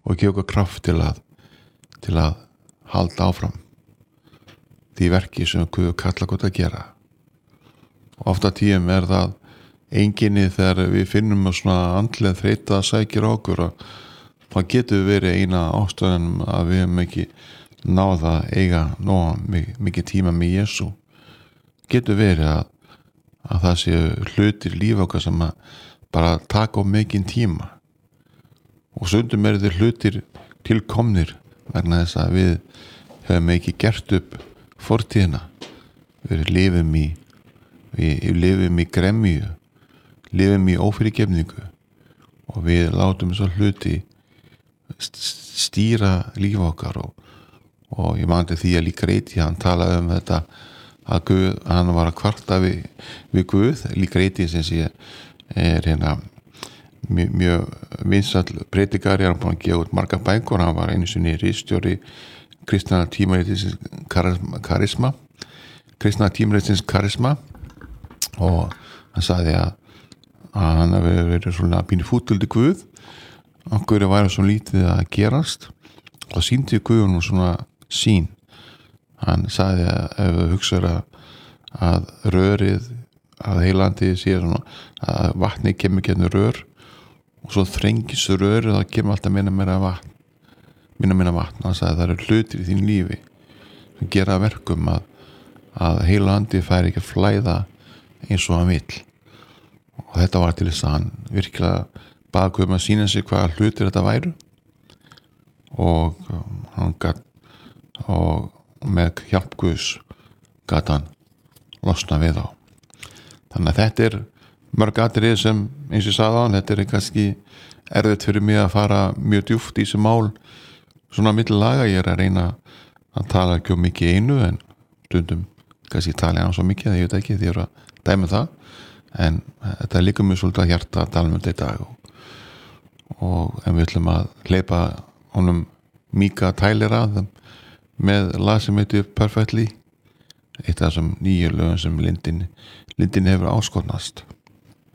og gefa okkur kraft til að halda áfram því verki sem Guð kallar okkur að gera. Og ofta tíum það einkenni þegar við finnum svona andlega þreyta að sækja okkur og það getur verið eina ástæðan að við hefum ekki náð að eiga mikið tíma með Jesú. Getur verið að það séu hlutir í lífi okkar sem að bara taka á mikinn tíma. Og stundum þeir hlutir tilkomnir vegna þess að við höfum ekki gert upp fortíðina. Við lifum í gremju, lifum í ófyrirgefningu og við látum svo hluti stýra líf okkar og ég man til því að líka reyti hann talaði þetta að Guð, hann var að kvarta við Guð. Líka reyti sem sé mjög vinsæll predikari, hann búinn að gefa út margar bækur, hann var einu sinni ritstjóri kristna tímaritsins karisma og hann sagði að hann hafi verið svona pínu fútuldi Guð okkur væri svo lítið að gerast og sýndi Guðunum svona sín. Hann sagði að ef þú hugsar að rörið að heilandi sé svona að vatni kemur gennur rör og svo þrengis rörið þá kemur alltaf minna vatn. Hann sagði að það eru hlutir í þín lífi sem gera verkum að heilandi fær ekki að flæða eins og hann vill. Og þetta var til þess að hann virkilega bað Guð að sýna sig hvaða hlutir þetta væru og hann gat og með hjálp Guðs gat hann losna við þá. Þannig að þetta mörg atriði sem eins og ég sagði á hann, þetta kannski erfitt fyrir mig að fara mjög djúpt í þessu mál svona millilaga. Ég að reyna að tala ekki mikið einu en stundum kannski tala hann svo mikið að ég veit ekki því að dæmi það en þetta líka mjög svolítið að hjarta að tala þetta í dag en við ætlum að hleypa honum Mika Tyler að með lag sem heitir Perfectly, eitt af þessum nýju lögum sem Lindin hefur áskotnast.